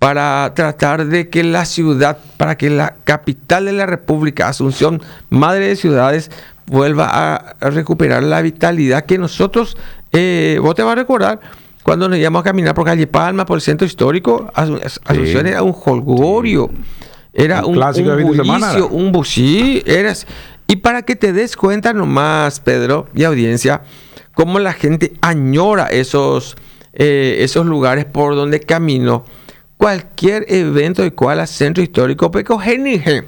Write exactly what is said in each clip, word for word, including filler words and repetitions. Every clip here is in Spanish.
para tratar de que la ciudad, para que la capital de la República, Asunción, madre de ciudades, vuelva a recuperar la vitalidad que nosotros, eh, vos te vas a recordar, cuando nos íbamos a caminar por Calle Palma, por el centro histórico, Asunción sí. Era un jolgorio, sí. Era un, un, un bullicio, un bullicio, eras... Y para que te des cuenta nomás, Pedro y audiencia, cómo la gente añora esos, eh, esos lugares por donde camino. Cualquier evento de cual al centro histórico Pecojenije.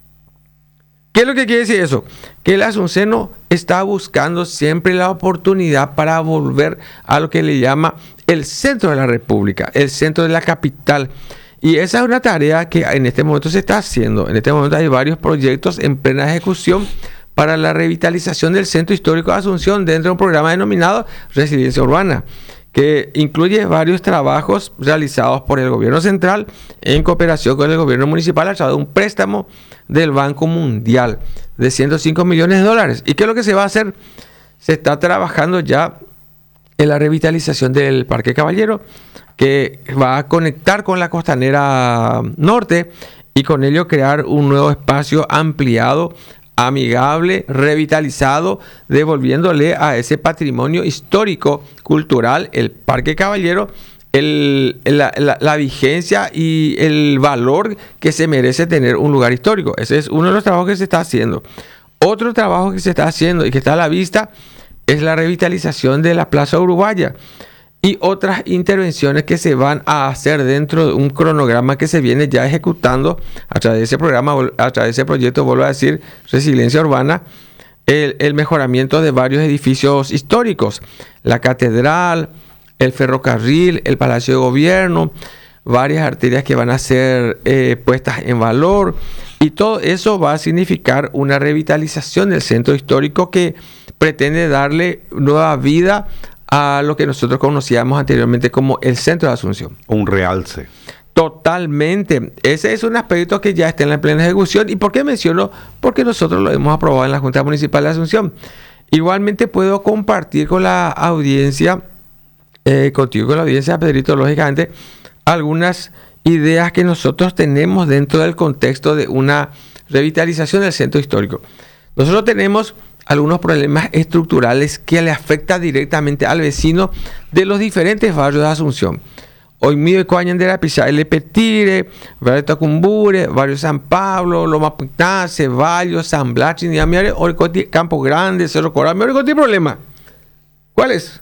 ¿Qué es lo que quiere decir eso? Que el asunceno está buscando siempre la oportunidad para volver a lo que le llama el centro de la República, el centro de la capital. Y esa es una tarea que en este momento se está haciendo. En este momento hay varios proyectos en plena ejecución para la revitalización del centro histórico de Asunción dentro de un programa denominado Resiliencia Urbana, que incluye varios trabajos realizados por el gobierno central en cooperación con el gobierno municipal a través de un préstamo del Banco Mundial de ciento cinco millones de dólares. ¿Y qué es lo que se va a hacer? Se está trabajando ya en la revitalización del Parque Caballero, que va a conectar con la Costanera Norte y con ello crear un nuevo espacio ampliado, amigable, revitalizado, devolviéndole a ese patrimonio histórico, cultural, el Parque Caballero, el, la, la, la vigencia y el valor que se merece tener un lugar histórico. Ese es uno de los trabajos que se está haciendo. Otro trabajo que se está haciendo y que está a la vista es la revitalización de la Plaza Uruguaya y otras intervenciones que se van a hacer dentro de un cronograma que se viene ya ejecutando a través de ese programa, a través de ese proyecto, vuelvo a decir, Resiliencia Urbana, el, el mejoramiento de varios edificios históricos, la catedral, el ferrocarril, el Palacio de Gobierno, varias arterias que van a ser eh, puestas en valor, y todo eso va a significar una revitalización del centro histórico que pretende darle nueva vida a lo que nosotros conocíamos anteriormente como el centro de Asunción. Un realce. Totalmente. Ese es un aspecto que ya está en la plena ejecución. ¿Y por qué menciono? Porque nosotros lo hemos aprobado en la Junta Municipal de Asunción. Igualmente puedo compartir con la audiencia, eh, contigo con la audiencia, Pedrito, lógicamente, algunas ideas que nosotros tenemos dentro del contexto de una revitalización del centro histórico. Nosotros tenemos algunos problemas estructurales que le afectan directamente al vecino de los diferentes barrios de Asunción. Hoy mío Coañandera, Pizarra, El Petire, Barrio Tacumbure, Barrio San Pablo, Loma Puntá, Ceballos, San Blas, Campo Grande, Cerro Coral. ¿Qué problema? ¿Cuál es?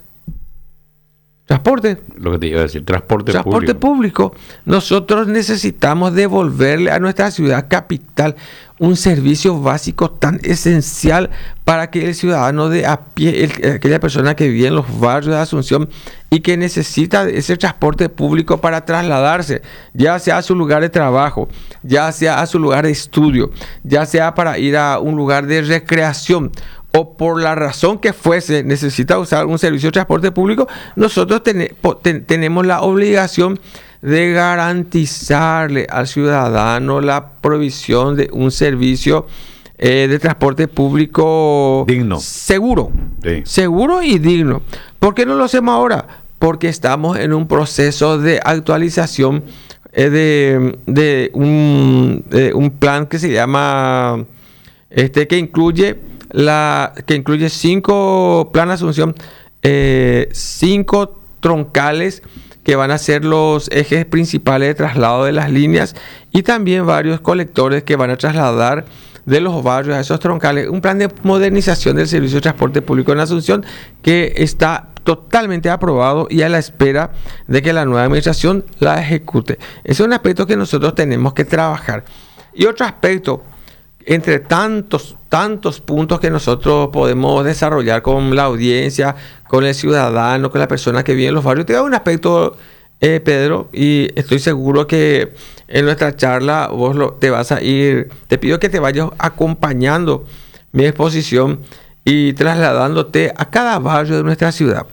Transporte. Lo que te iba a decir, transporte, transporte público. público. Nosotros necesitamos devolverle a nuestra ciudad capital un servicio básico tan esencial para que el ciudadano de a pie, el, aquella persona que vive en los barrios de Asunción y que necesita ese transporte público para trasladarse, ya sea a su lugar de trabajo, ya sea a su lugar de estudio, ya sea para ir a un lugar de recreación, o por la razón que fuese, necesita usar un servicio de transporte público, nosotros ten, ten, tenemos la obligación de garantizarle al ciudadano la provisión de un servicio eh, de transporte público digno, seguro, sí. seguro y digno. ¿Por qué no lo hacemos ahora? Porque estamos en un proceso de actualización eh, de, de, un, de un plan que se llama, este, que incluye La, que incluye cinco Plan Asunción, eh, cinco troncales que van a ser los ejes principales de traslado de las líneas y también varios colectores que van a trasladar de los barrios a esos troncales. Un plan de modernización del servicio de transporte público en Asunción que está totalmente aprobado y a la espera de que la nueva administración la ejecute. Ese es un aspecto que nosotros tenemos que trabajar. Y otro aspecto, entre tantos, tantos puntos que nosotros podemos desarrollar con la audiencia, con el ciudadano, con la persona que vive en los barrios, te da un aspecto, eh, Pedro, y estoy seguro que en nuestra charla vos lo, te vas a ir, te pido que te vayas acompañando mi exposición y trasladándote a cada barrio de nuestra ciudad.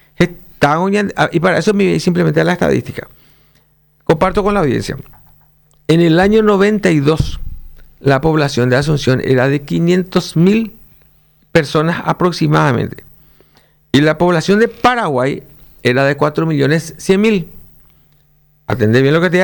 Y para eso me voy simplemente a la estadística. Comparto con la audiencia. En el año noventa y dos, la población de Asunción era de quinientas mil personas aproximadamente. Y la población de Paraguay era de cuatro millones cien mil. Atendé bien lo que te